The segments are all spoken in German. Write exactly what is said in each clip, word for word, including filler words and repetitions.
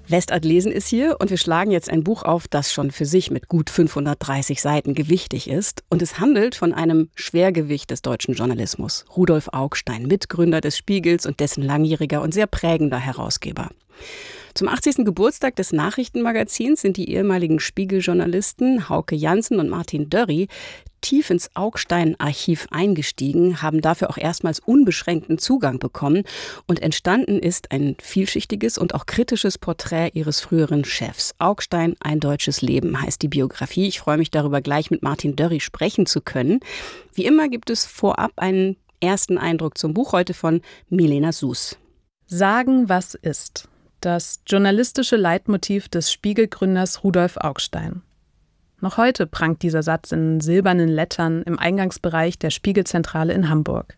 Westart Lesen ist hier und wir schlagen jetzt ein Buch auf, das schon für sich mit gut fünfhundertdreißig Seiten gewichtig ist. Und es handelt von einem Schwergewicht des deutschen Journalismus. Rudolf Augstein, Mitgründer des Spiegels und dessen langjähriger und sehr prägender Herausgeber. Zum achtzigsten Geburtstag des Nachrichtenmagazins sind die ehemaligen Spiegel-Journalisten Hauke Janssen und Martin Dörri tief ins Augstein-Archiv eingestiegen, haben dafür auch erstmals unbeschränkten Zugang bekommen und entstanden ist ein vielschichtiges und auch kritisches Porträt ihres früheren Chefs. Augstein, ein deutsches Leben heißt die Biografie. Ich freue mich darüber, gleich mit Martin Dörri sprechen zu können. Wie immer gibt es vorab einen ersten Eindruck zum Buch, heute von Milena Suß. Sagen, was ist. Das journalistische Leitmotiv des Spiegelgründers Rudolf Augstein. Noch heute prangt dieser Satz in silbernen Lettern im Eingangsbereich der Spiegelzentrale in Hamburg.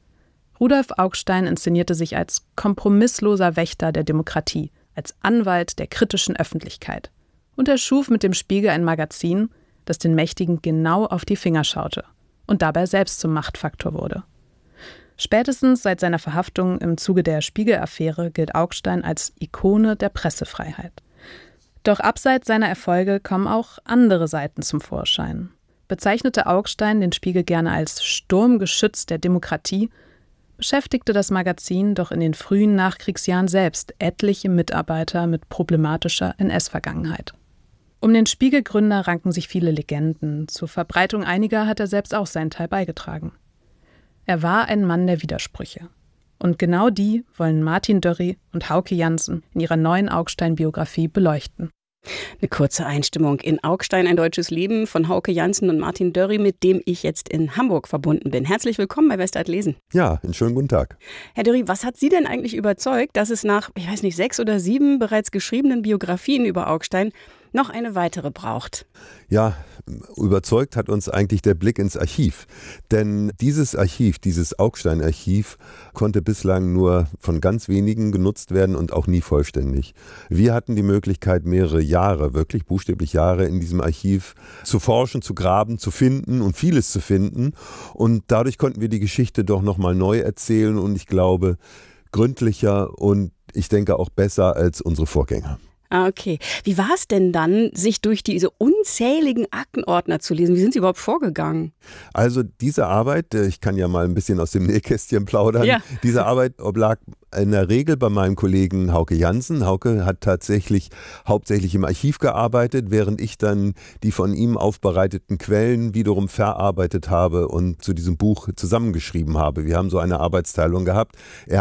Rudolf Augstein inszenierte sich als kompromissloser Wächter der Demokratie, als Anwalt der kritischen Öffentlichkeit. Und er schuf mit dem Spiegel ein Magazin, das den Mächtigen genau auf die Finger schaute und dabei selbst zum Machtfaktor wurde. Spätestens seit seiner Verhaftung im Zuge der Spiegel-Affäre gilt Augstein als Ikone der Pressefreiheit. Doch abseits seiner Erfolge kommen auch andere Seiten zum Vorschein. Bezeichnete Augstein den Spiegel gerne als Sturmgeschütz der Demokratie, beschäftigte das Magazin doch in den frühen Nachkriegsjahren selbst etliche Mitarbeiter mit problematischer N S-Vergangenheit. Um den Spiegelgründer ranken sich viele Legenden. Zur Verbreitung einiger hat er selbst auch seinen Teil beigetragen. Er war ein Mann der Widersprüche. Und genau die wollen Martin Dörri und Hauke Janssen in ihrer neuen Augstein-Biografie beleuchten. Eine kurze Einstimmung in Augstein, ein deutsches Leben von Hauke Janssen und Martin Dörri, mit dem ich jetzt in Hamburg verbunden bin. Herzlich willkommen bei Westart Lesen. Ja, einen schönen guten Tag. Herr Dörri, was hat Sie denn eigentlich überzeugt, dass es nach, ich weiß nicht, sechs oder sieben bereits geschriebenen Biografien über Augstein noch eine weitere braucht? Ja, überzeugt hat uns eigentlich der Blick ins Archiv. Denn dieses Archiv, dieses Augstein-Archiv, konnte bislang nur von ganz wenigen genutzt werden und auch nie vollständig. Wir hatten die Möglichkeit, mehrere Jahre, wirklich buchstäblich Jahre in diesem Archiv zu forschen, zu graben, zu finden und vieles zu finden. Und dadurch konnten wir die Geschichte doch nochmal neu erzählen und ich glaube, gründlicher und ich denke auch besser als unsere Vorgänger. Ah, okay. Wie war es denn dann, sich durch diese unzähligen Aktenordner zu lesen? Wie sind Sie überhaupt vorgegangen? Also diese Arbeit, ich kann ja mal ein bisschen aus dem Nähkästchen plaudern, ja. Diese Arbeit oblag in der Regel bei meinem Kollegen Hauke Janssen. Hauke hat tatsächlich hauptsächlich im Archiv gearbeitet, während ich dann die von ihm aufbereiteten Quellen wiederum verarbeitet habe und zu diesem Buch zusammengeschrieben habe. Wir haben so eine Arbeitsteilung gehabt. Er